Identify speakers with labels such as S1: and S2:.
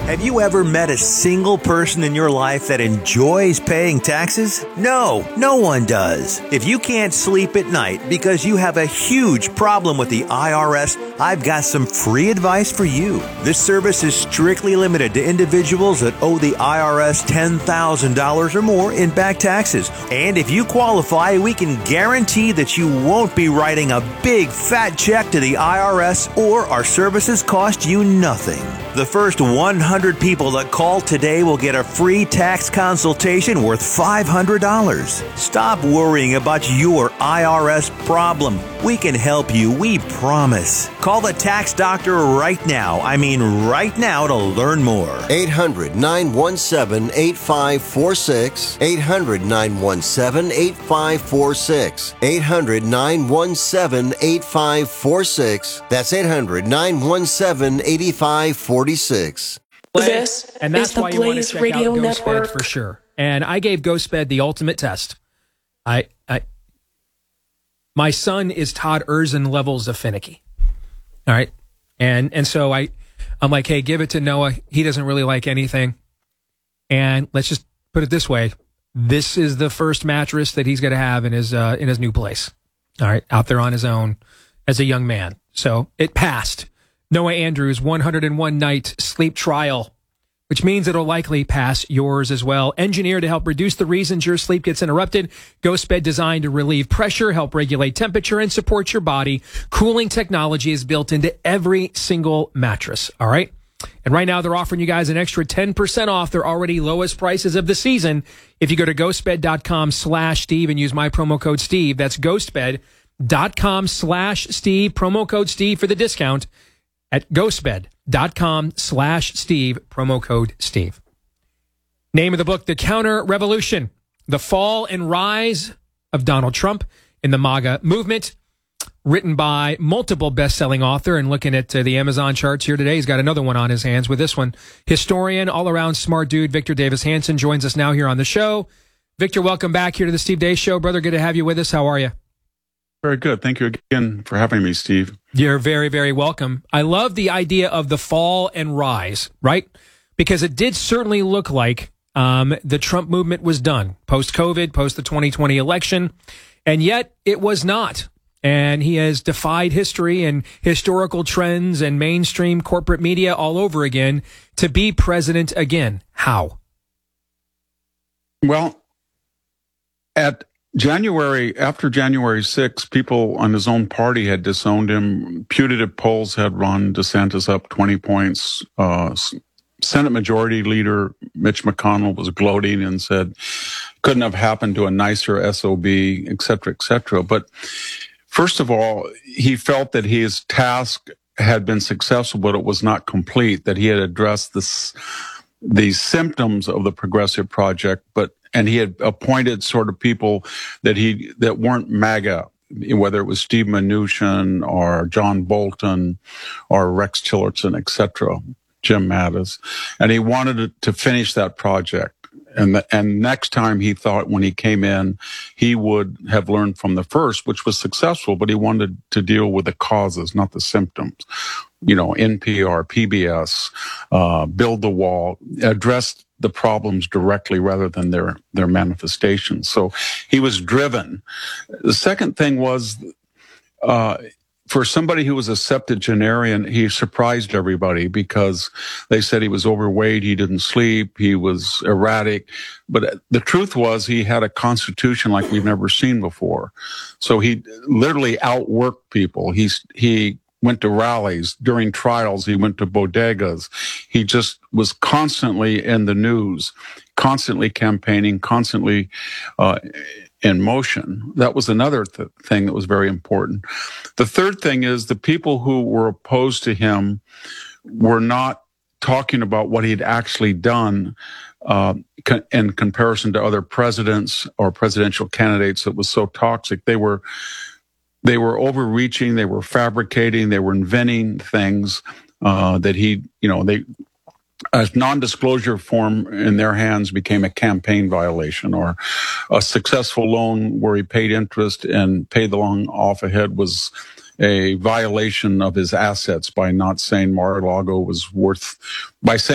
S1: Have you ever met a single person in your life that enjoys paying taxes? No, no one does. If you can't sleep at night because you have a huge problem with the IRS, I've got some free advice for you. This service is strictly limited to individuals that owe the IRS $10,000 or more in back taxes. And if you qualify, we can guarantee that you won't be writing a big fat check to the IRS, or our services cost you nothing. The first 100 people that call today will get a free tax consultation worth $500. Stop worrying about your IRS problem. We can help you, we promise. Call the tax doctor right now. I mean right now, to learn more.
S2: 800-917-8546. 800-917-8546. 800-917-8546. That's 800-917-8546.
S3: This
S4: and that's
S3: is the
S4: why you want to
S3: Blaze
S4: check
S3: Radio
S4: out GhostBed
S3: Network
S4: for sure. And I gave GhostBed the ultimate test. My son is Todd Erzin levels of finicky. All right, and so I'm like, hey, give it to Noah. He doesn't really like anything. And let's just put it this way: this is the first mattress that he's going to have in his new place. All right, out there on his own as a young man. So it passed Noah Andrews' 101 night sleep trial, which means it'll likely pass yours as well. Engineered to help reduce the reasons your sleep gets interrupted. GhostBed designed to relieve pressure, help regulate temperature, and support your body. Cooling technology is built into every single mattress. All right. And right now they're offering you guys an extra 10% off their already lowest prices of the season. If you go to ghostbed.com/Steve and use my promo code Steve, that's ghostbed.com/Steve, promo code Steve for the discount at ghostbed.com/Steve, promo code Steve. Name of the book, The Counter Revolution, The Fall and Rise of Donald Trump in the MAGA Movement, written by multiple best-selling author. And looking at the Amazon charts here today, he's got another one on his hands with this one. Historian, all-around smart dude, Victor Davis Hanson joins us now here on the show. Victor, welcome back here to the Steve Deace Show. Brother, good to have you with us. How are you?
S5: Very good. Thank you again for having me, Steve.
S4: You're very, very welcome. I love the idea of the fall and rise, right? Because it did certainly look like the Trump movement was done post-COVID, post the 2020 election, and yet it was not. And he has defied history and historical trends and mainstream corporate media all over again to be president again. How?
S5: Well, after January 6th, people on his own party had disowned him. Putative polls had run DeSantis up 20 points. Senate Majority Leader Mitch McConnell was gloating and said, couldn't have happened to a nicer SOB, et cetera, et cetera. But first of all, he felt that his task had been successful, but it was not complete, that he had addressed the symptoms of the Progressive Project, and he had appointed sort of people that weren't MAGA, whether it was Steve Mnuchin or John Bolton or Rex Tillerson, et cetera, Jim Mattis. And he wanted to finish that project. And next time he thought when he came in, he would have learned from the first, which was successful, but he wanted to deal with the causes, not the symptoms. NPR, PBS, build the wall, address the problems directly rather than their manifestations. So he was driven. The second thing was, for somebody who was a septuagenarian, he surprised everybody because they said he was overweight, he didn't sleep, he was erratic. But the truth was he had a constitution like we've never seen before. So he literally outworked people. He went to rallies. During trials, he went to bodegas. He just was constantly in the news, constantly campaigning, constantly in motion. That was another thing that was very important. The third thing is the people who were opposed to him were not talking about what he'd actually done in comparison to other presidents or presidential candidates that was so toxic. They were overreaching, they were fabricating, they were inventing things a non-disclosure form in their hands became a campaign violation, or a successful loan where he paid interest and paid the loan off ahead was a violation of his assets by not saying Mar-a-Lago was worth, by saying